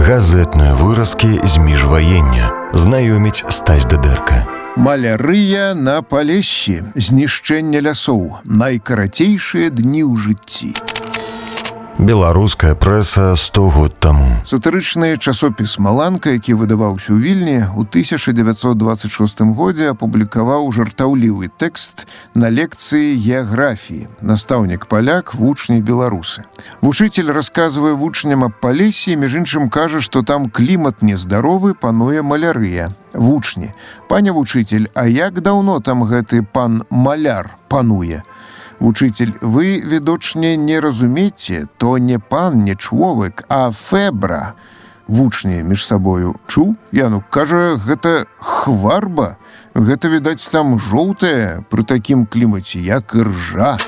Газетныя выразкі з міжваення. Знаёміць Стась Дыдэрка. Малярыя на Палессі, знішчэнне лясоў, найкарацейшыя дні ў жыцці. Беларуская прэса 100 год таму. Сатырычны часопіс «Маланка», які выдаваўся ў Вільні, у 1926 годзе апублікаваў жартаўлівы тэкст на лекцыі геаграфіі. Настаўнік-паляк, вучні беларусы. Вучыцель расказвае вучням аб Палессі, між іншым кажа, што там клімат нездаровы, пануе малярыя. Вучні: «Пане вучыцель, а як даўно там гэты пан маляр пануе?» Вучыцель: «Вы, відочне, не разумееце, то не пан, не чолавек, а фэбра». Вучні між сабою: «Чу?» Яну кажа: «Гэта хварба. Гэта, відаць, там жоўтая, пры такім клімаце, як іржа».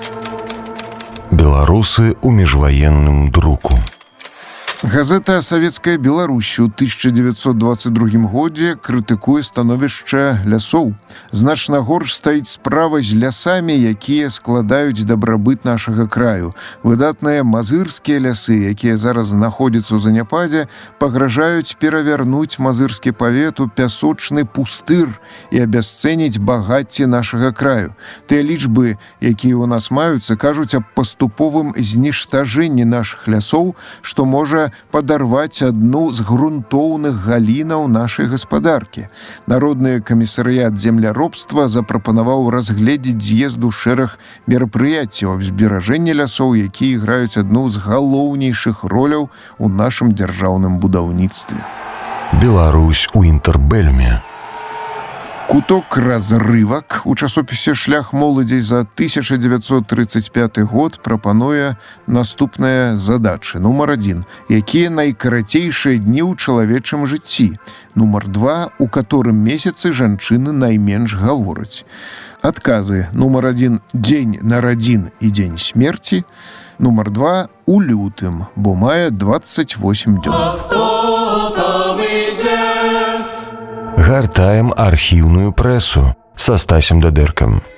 Беларусы ў міжваенным друку. Газета «Савецкая Беларусь» у 1922 годзе крытыкуе становішча лясоў. Значна горш стаіць справа з лясамі, якія складаюць дабрабыт нашага краю. Выдатныя мазырскія лясы, якія зараз знаходзяцца ў заняпадзе, пагражаюць перавярнуць мазырскі павет у пясочны пустыр і абясцэніць багацце нашага краю. Тыя лічбы, якія ў нас маюцца, кажуць аб паступовым зніштажэнні нашых лясоў, што можа падарваць адну з грунтоўных галінаў нашай гаспадаркі. Народны камісарыят земляробства запрапанаваў разгледзець з'езду шэраг мерапрыяццяў аб зберажэнні лясоў, якія іграюць адну з галоўнейшых роляў у нашым дзяржаўным будаўніцтве. Беларусь у інтэрбэльме. Куток разрывак у часопісе «Шлях моладзей» за 1935 год прапануе наступныя задачы. Нумар 1. Якія найкарацейшыя дні ў чалавечым жыцці? Нумар 2. У каторым месяцы жанчыны найменш гавораць? Адказы. Нумар 1. Дзень нарадзін і дзень смерці. Нумар 2. У лютым, бо мае 28 дзён. Гартаем архіўную прэсу са Стасем Дыдэркам.